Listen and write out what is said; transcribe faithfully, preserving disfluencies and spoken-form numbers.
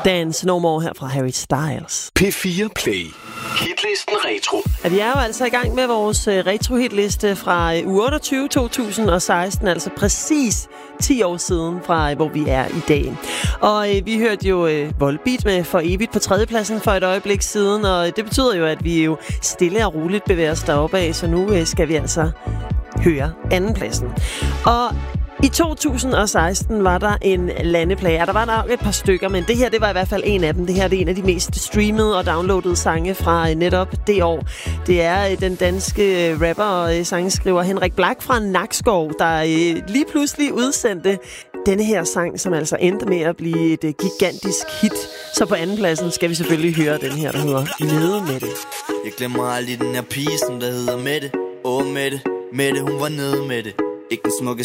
Dance No More her fra Harry Styles. P fire Play. Hitlisten Retro. Ja, vi er jo altså i gang med vores øh, retro-hitliste fra øh, uge otteogtyve to tusind og seksten, altså præcis ti år siden fra, øh, hvor vi er i dag. Og øh, vi hørte jo øh, Volbeat med For Evigt på tredjepladsen for et øjeblik siden, og det betyder jo, at vi jo stille og roligt bevæger os deroppe af, så nu øh, skal vi altså høre andenpladsen. Og i to tusind og seksten var der en landeplage. Der var nok et par stykker, men det her, det var i hvert fald en af dem. Det her det er en af de mest streamede og downloadede sange fra netop det år. Det er den danske rapper og sangskriver Henrik Black fra Nakskov, der lige pludselig udsendte denne her sang, som altså endte med at blive et gigantisk hit. Så på andenpladsen skal vi selvfølgelig høre den her, der hedder Nede med det. Jeg glemmer aldrig den her pige, som der hedder Mette. Åh, Mette, Mette, hun var nede med det. Ikke den smukke